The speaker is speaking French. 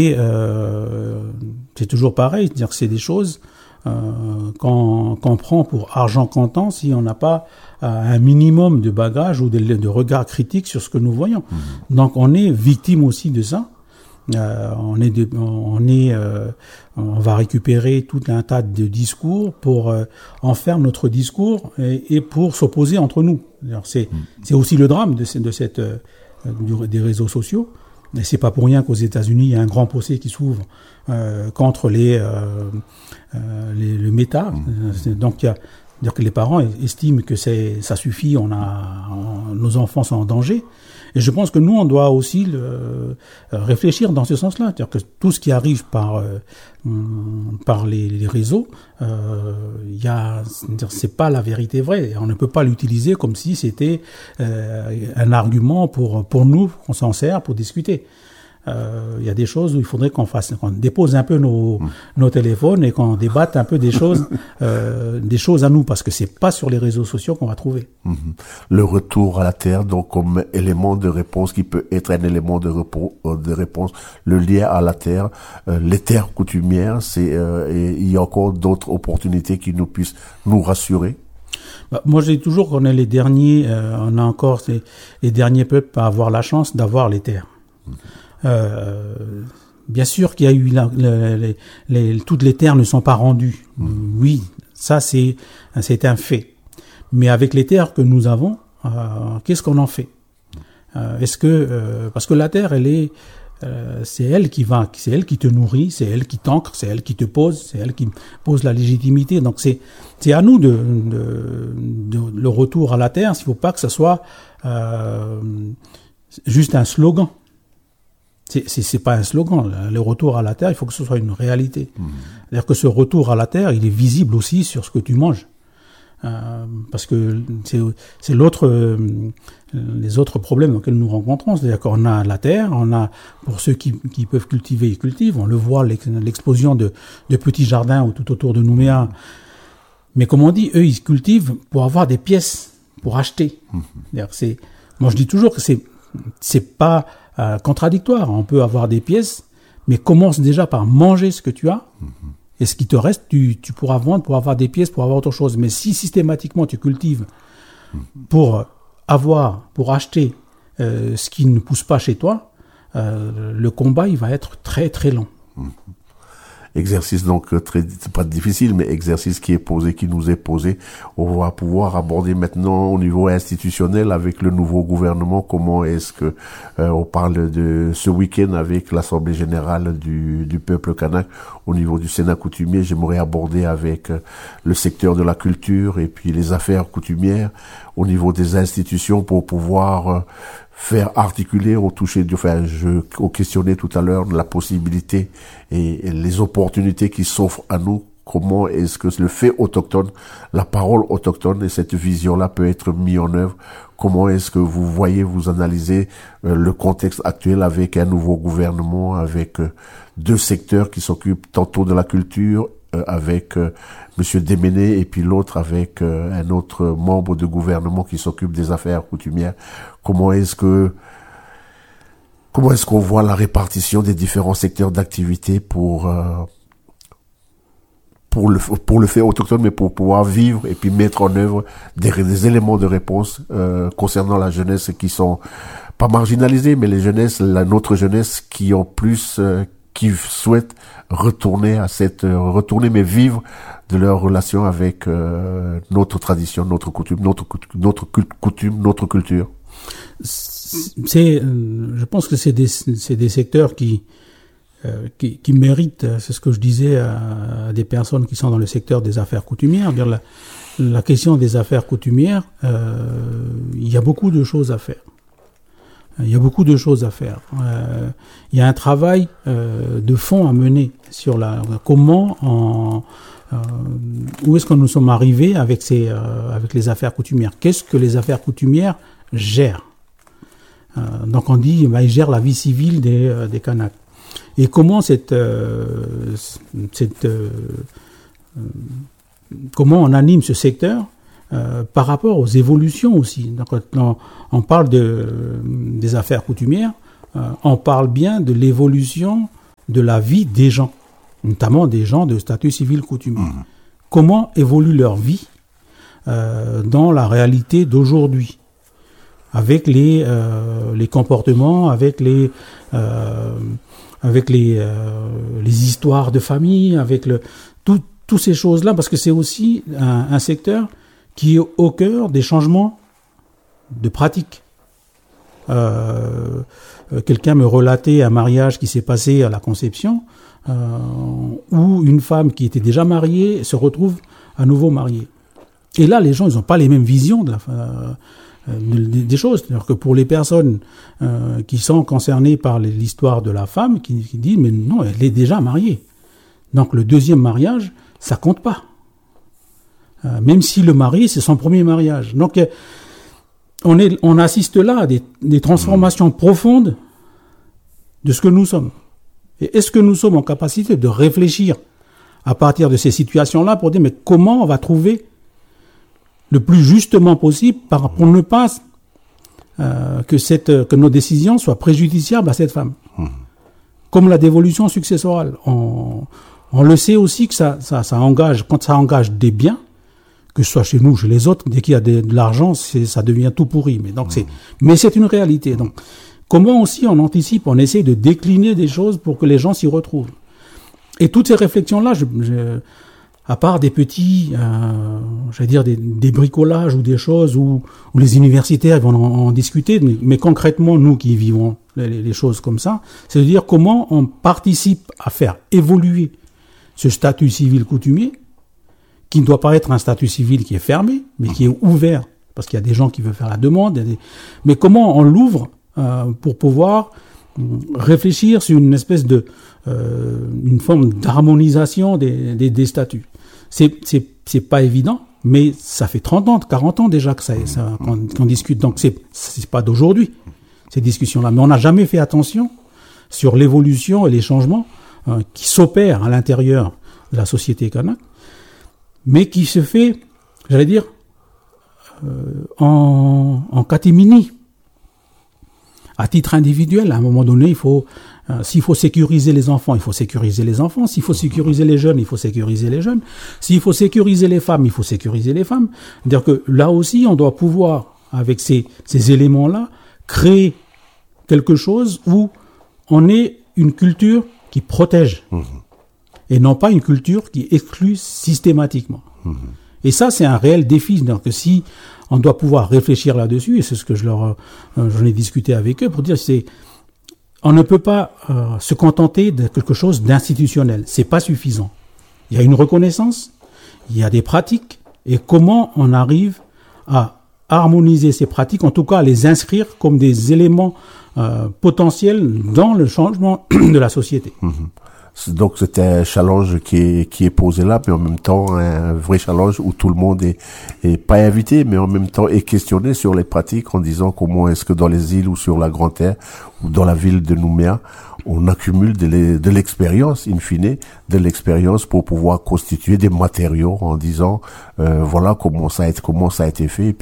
Et c'est toujours pareil, c'est-à-dire que c'est des choses qu'on prend pour argent comptant si on n'a pas un minimum de bagage ou de regard critique sur ce que nous voyons. Donc on est victime aussi de ça. On va récupérer tout un tas de discours pour en faire notre discours et pour s'opposer entre nous. Alors c'est aussi le drame des réseaux sociaux. Et c'est pas pour rien qu'aux États-Unis, il y a un grand procès qui s'ouvre contre le Meta. Donc c'est-à-dire que les parents estiment que ça suffit, nos enfants sont en danger. Et je pense que nous, on doit aussi réfléchir dans ce sens-là. C'est-à-dire que tout ce qui arrive par les réseaux, c'est pas la vérité vraie. On ne peut pas l'utiliser comme si c'était un argument pour nous, qu'on s'en sert pour discuter. Il y a des choses où il faudrait qu'on dépose un peu nos téléphones et qu'on débatte un peu des choses à nous, parce que c'est pas sur les réseaux sociaux qu'on va trouver. Le retour à la terre, donc comme élément de réponse qui peut être un élément de réponse, le lien à la terre, les terres coutumières, et il y a encore d'autres opportunités qui nous puissent nous rassurer. Moi, je dis toujours qu'on est les derniers, on a encore les derniers peuples à avoir la chance d'avoir les terres. Bien sûr qu'il y a eu toutes les terres ne sont pas rendues. Oui, ça c'est un fait. Mais avec les terres que nous avons, qu'est-ce qu'on en fait? Parce que la terre, c'est elle qui te nourrit, c'est elle qui t'ancre, c'est elle qui te pose, c'est elle qui pose la légitimité. Donc c'est à nous le retour à la terre. Il ne faut pas que ce soit juste un slogan. C'est pas un slogan. Le retour à la terre, il faut que ce soit une réalité. C'est-à-dire que ce retour à la terre, il est visible aussi sur ce que tu manges. Parce que c'est les autres problèmes auxquels nous rencontrons. C'est-à-dire qu'on a la terre, on a, pour ceux qui peuvent cultiver, ils cultivent. On le voit, l'explosion de petits jardins tout autour de Nouméa. Mais comme on dit, eux, ils cultivent pour avoir des pièces, pour acheter. Moi, je dis toujours que c'est pas contradictoire. On peut avoir des pièces, mais commence déjà par manger ce que tu as. Et ce qui te reste, tu pourras vendre pour avoir des pièces, pour avoir autre chose. Mais si systématiquement tu cultives pour acheter ce qui ne pousse pas chez toi, le combat, il va être très très long. Exercice donc pas difficile, mais exercice qui nous est posé. On va pouvoir aborder maintenant au niveau institutionnel avec le nouveau gouvernement. Comment est-ce que on parle de ce week-end avec l'Assemblée générale du peuple kanak au niveau du Sénat coutumier. J'aimerais aborder avec le secteur de la culture et puis les affaires coutumières au niveau des institutions pour pouvoir faire articuler au questionner tout à l'heure la possibilité et les opportunités qui s'offrent à nous. Comment est-ce que le fait autochtone, la parole autochtone et cette vision-là peut être mis en œuvre? Comment est-ce que vous analysez le contexte actuel avec un nouveau gouvernement, avec deux secteurs qui s'occupent tantôt de la culture, avec Monsieur Déméné et puis l'autre avec un autre membre de gouvernement qui s'occupe des affaires coutumières. Comment est-ce qu'on voit la répartition des différents secteurs d'activité pour le fait autochtone, mais pour pouvoir vivre et puis mettre en œuvre des éléments de réponse concernant la jeunesse qui sont pas marginalisés, mais notre jeunesse qui ont plus qui souhaitent retourner mais vivre de leur relation avec notre tradition, notre coutume, notre culture. Je pense que c'est des secteurs qui méritent, c'est ce que je disais à des personnes qui sont dans le secteur des affaires coutumières. La question des affaires coutumières, il y a beaucoup de choses à faire. Il y a un travail de fond à mener sur où est-ce que nous sommes arrivés avec les affaires coutumières. Qu'est-ce que les affaires coutumières gèrent? Donc on dit, ils gèrent la vie civile des Kanaks. Et comment comment on anime ce secteur par rapport aux évolutions aussi. Donc, quand on parle des affaires coutumières, on parle bien de l'évolution de la vie des gens, notamment des gens de statut civil coutumier. Comment évolue leur vie dans la réalité d'aujourd'hui, avec les comportements, avec les histoires de famille, avec toutes ces choses-là, parce que c'est aussi un secteur qui est au cœur des changements de pratiques. Quelqu'un me relatait un mariage qui s'est passé à la Conception, où une femme qui était déjà mariée se retrouve à nouveau mariée. Et là, les gens, ils n'ont pas les mêmes visions des choses. C'est-à-dire que pour les personnes qui sont concernées par l'histoire de la femme, qui disent, mais non, elle est déjà mariée. Donc le deuxième mariage, ça compte pas. Même si le mari, c'est son premier mariage. Donc on assiste là à des transformations profondes de ce que nous sommes. Et est-ce que nous sommes en capacité de réfléchir à partir de ces situations-là pour dire, mais comment on va trouver le plus justement possible pour ne pas que nos décisions soient préjudiciables à cette femme. Comme la dévolution successorale. On le sait aussi que ça engage, quand ça engage des biens, que ce soit chez nous, chez les autres, dès qu'il y a de l'argent, ça devient tout pourri. Mais c'est une réalité. Donc, comment aussi on anticipe, on essaie de décliner des choses pour que les gens s'y retrouvent. Et toutes ces réflexions-là, à part des petits, des bricolages ou des choses où les universitaires vont en discuter, mais concrètement, nous qui vivons les choses comme ça, c'est de dire comment on participe à faire évoluer ce statut civil coutumier, qui ne doit pas être un statut civil qui est fermé, mais qui est ouvert, parce qu'il y a des gens qui veulent faire la demande, mais comment on l'ouvre pour pouvoir réfléchir sur une espèce une forme d'harmonisation des statuts. C'est pas évident, mais ça fait 30 ans, 40 ans déjà qu'on discute. Donc c'est pas d'aujourd'hui, ces discussions-là. Mais on n'a jamais fait attention sur l'évolution et les changements qui s'opèrent à l'intérieur de la société kanak, mais qui se fait, en catimini. À titre individuel, à un moment donné, s'il faut sécuriser les enfants, il faut sécuriser les enfants. S'il faut sécuriser les jeunes, il faut sécuriser les jeunes. S'il faut sécuriser les femmes, il faut sécuriser les femmes. C'est-à-dire que là aussi, on doit pouvoir, avec ces éléments-là, créer quelque chose où on ait une culture qui protège. Et non pas une culture qui exclut systématiquement. Et ça, c'est un réel défi. Donc, si on doit pouvoir réfléchir là-dessus, et c'est ce que j'en ai discuté avec eux, pour dire, on ne peut pas se contenter de quelque chose d'institutionnel. C'est pas suffisant. Il y a une reconnaissance, il y a des pratiques, et comment on arrive à harmoniser ces pratiques, en tout cas à les inscrire comme des éléments potentiels dans le changement de la société. Donc c'est un challenge qui est posé là, mais en même temps un vrai challenge où tout le monde est pas invité, mais en même temps est questionné sur les pratiques en disant comment est-ce que dans les îles ou sur la Grande Terre ou dans la ville de Nouméa, on accumule de l'expérience, in fine, de l'expérience pour pouvoir constituer des matériaux en disant voilà comment ça a été fait.